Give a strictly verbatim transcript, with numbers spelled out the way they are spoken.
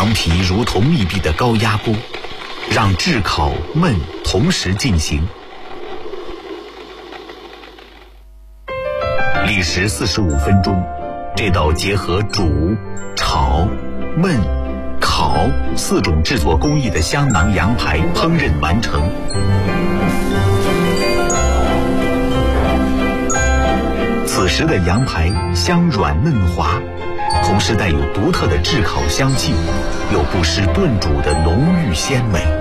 羊皮如同密闭的高压锅，让炙烤、焖同时进行。历时四十五分钟，这道结合煮、炒、焖、烤四种制作工艺的香囊羊排烹饪完成。此时的羊排香软嫩滑，同时带有独特的炙烤香气，又不失炖煮的浓郁鲜美。